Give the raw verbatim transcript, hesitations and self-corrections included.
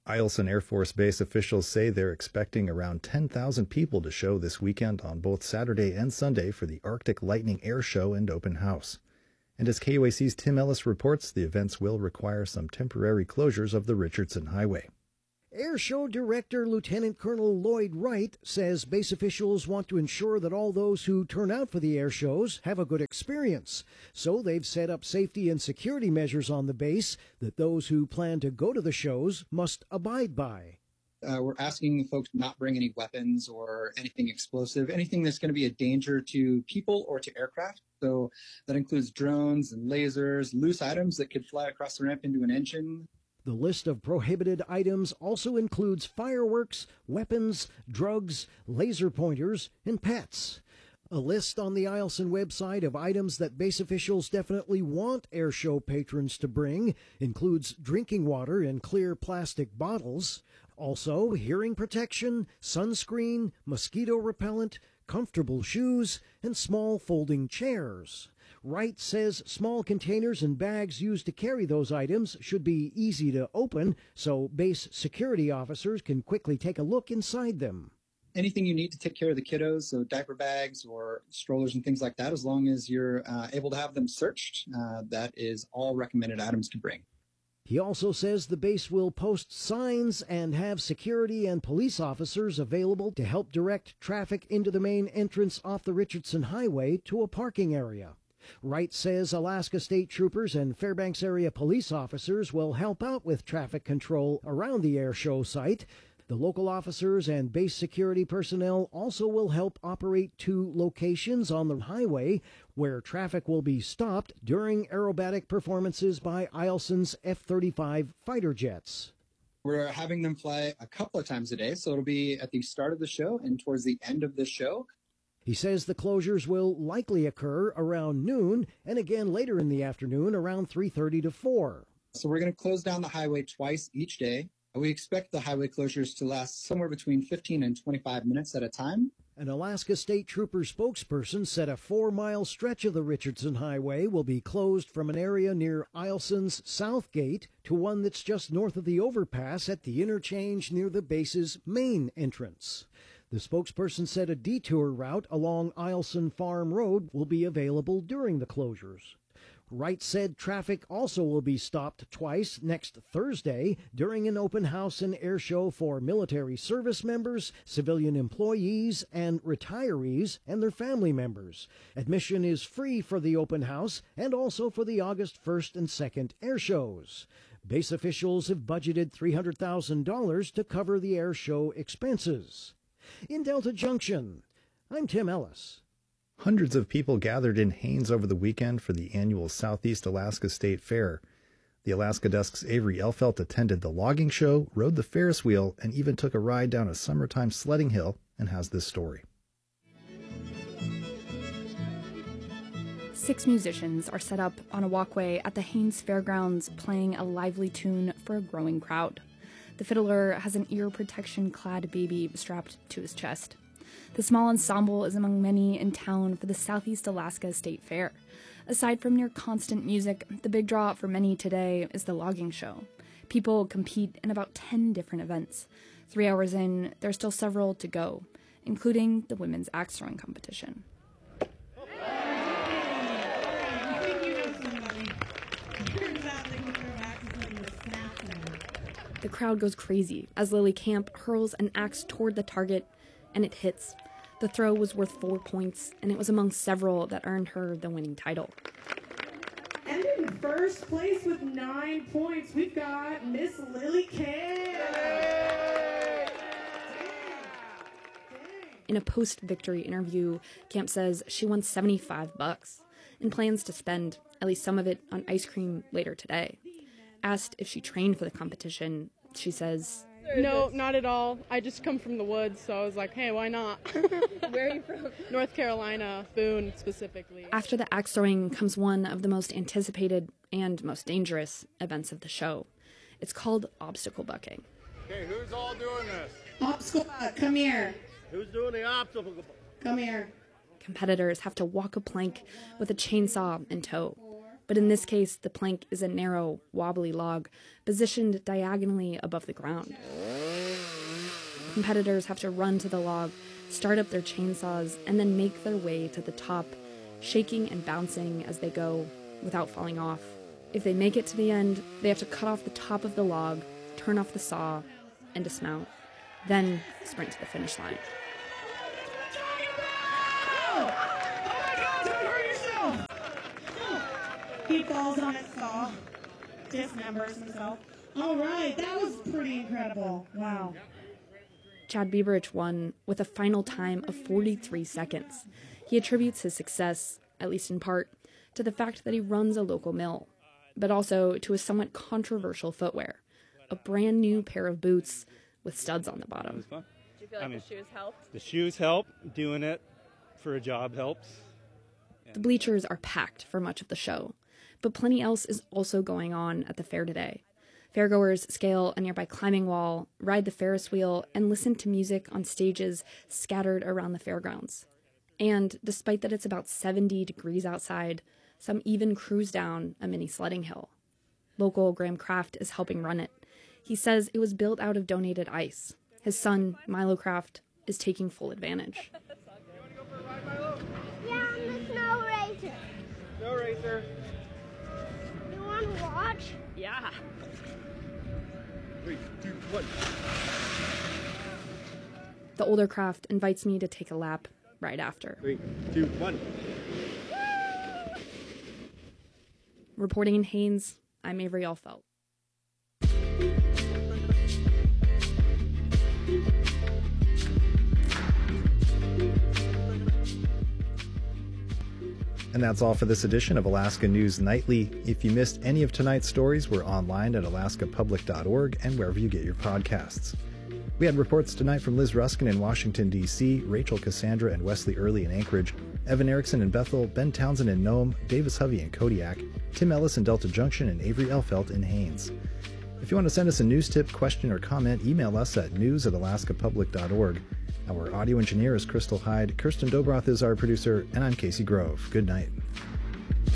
Eielson Air Force Base officials say they're expecting around ten thousand people to show this weekend on both Saturday and Sunday for the Arctic Lightning Air Show and Open House. And as K U A C's Tim Ellis reports, the events will require some temporary closures of the Richardson Highway. Air Show Director Lieutenant Colonel Lloyd Wright says base officials want to ensure that all those who turn out for the air shows have a good experience. So they've set up safety and security measures on the base that those who plan to go to the shows must abide by. Uh, we're asking folks not bring any weapons or anything explosive, anything that's going to be a danger to people or to aircraft. So that includes drones and lasers, loose items that could fly across the ramp into an engine. The list of prohibited items also includes fireworks, weapons, drugs, laser pointers, and pets. A list on the Eielson website of items that base officials definitely want air show patrons to bring includes drinking water in clear plastic bottles, also hearing protection, sunscreen, mosquito repellent, comfortable shoes, and small folding chairs. Wright says small containers and bags used to carry those items should be easy to open so base security officers can quickly take a look inside them. Anything you need to take care of the kiddos, so diaper bags or strollers and things like that, as long as you're uh, able to have them searched, uh, that is all recommended items to bring. He also says the base will post signs and have security and police officers available to help direct traffic into the main entrance off the Richardson Highway to a parking area. Wright says Alaska State Troopers and Fairbanks area police officers will help out with traffic control around the air show site. The local officers and base security personnel also will help operate two locations on the highway where traffic will be stopped during aerobatic performances by Eielson's F thirty-five fighter jets. We're having them fly a couple of times a day, so it'll be at the start of the show and towards the end of the show. He says the closures will likely occur around noon and again later in the afternoon around three thirty to four. So we're going to close down the highway twice each day. We expect the highway closures to last somewhere between fifteen and twenty-five minutes at a time. An Alaska State Trooper spokesperson said a four-mile stretch of the Richardson Highway will be closed from an area near Eielson's South Gate to one that's just north of the overpass at the interchange near the base's main entrance. The spokesperson said a detour route along Eielson Farm Road will be available during the closures. Wright said traffic also will be stopped twice next Thursday during an open house and air show for military service members, civilian employees, and retirees and their family members. Admission is free for the open house and also for the August first and second air shows. Base officials have budgeted three hundred thousand dollars to cover the air show expenses. In Delta Junction, I'm Tim Ellis. Hundreds of people gathered in Haines over the weekend for the annual Southeast Alaska State Fair. The Alaska Desk's Avery Elfelt attended the logging show, rode the Ferris wheel, and even took a ride down a summertime sledding hill, and has this story. Six musicians are set up on a walkway at the Haines Fairgrounds playing a lively tune for a growing crowd. The fiddler has an ear protection-clad baby strapped to his chest. The small ensemble is among many in town for the Southeast Alaska State Fair. Aside from near constant music, the big draw for many today is the logging show. People compete in about ten different events. Three hours in, there are still several to go, including the women's axe throwing competition. The crowd goes crazy as Lily Camp hurls an axe toward the target, and it hits. The throw was worth four points, and it was among several that earned her the winning title. And in first place with nine points, we've got Miss Lily Camp. In a post-victory interview, Camp says she won seventy-five bucks and plans to spend at least some of it on ice cream later today. Asked if she trained for the competition, she says, "No, not at all. I just come from the woods, so I was like, hey, why not?" Where are you from? North Carolina, Boone specifically. After the axe throwing comes one of the most anticipated and most dangerous events of the show. It's called obstacle bucking. Okay, who's all doing this? Obstacle buck, come here. Who's doing the obstacle buck? Come here. Competitors have to walk a plank with a chainsaw in tow. But in this case, the plank is a narrow, wobbly log positioned diagonally above the ground. Competitors have to run to the log, start up their chainsaws, and then make their way to the top, shaking and bouncing as they go without falling off. If they make it to the end, they have to cut off the top of the log, turn off the saw, and dismount, then sprint to the finish line. He falls on his saw, dismembers himself. All right, that was pretty incredible. Wow. Chad Bieberich won with a final time of forty-three seconds. He attributes his success, at least in part, to the fact that he runs a local mill, but also to his somewhat controversial footwear, a brand new pair of boots with studs on the bottom. It was fun. Do you feel like I mean, the shoes helped? The shoes help. Doing it for a job helps. The bleachers are packed for much of the show, but plenty else is also going on at the fair today. Fairgoers scale a nearby climbing wall, ride the Ferris wheel, and listen to music on stages scattered around the fairgrounds. And despite that it's about seventy degrees outside, some even cruise down a mini sledding hill. Local Graham Kraft is helping run it. He says it was built out of donated ice. His son, Milo Kraft, is taking full advantage. Yeah, I'm the snow racer. Snow racer. You want to watch? Yeah. Three, two, one. The older Kraft invites me to take a lap right after. Three, two, one. Reporting in Haines, I'm Avery Alfelt. And that's all for this edition of Alaska News Nightly. If you missed any of tonight's stories, we're online at alaska public dot org and wherever you get your podcasts. We had reports tonight from Liz Ruskin in Washington, D C, Rachel Cassandra and Wesley Early in Anchorage, Evan Erickson in Bethel, Ben Townsend in Nome, Davis Hovey in Kodiak, Tim Ellis in Delta Junction, and Avery Elfelt in Haines. If you want to send us a news tip, question, or comment, email us at news at alaska public dot org. Our audio engineer is Crystal Hyde, Kirsten Dobroth is our producer, and I'm Casey Grove. Good night.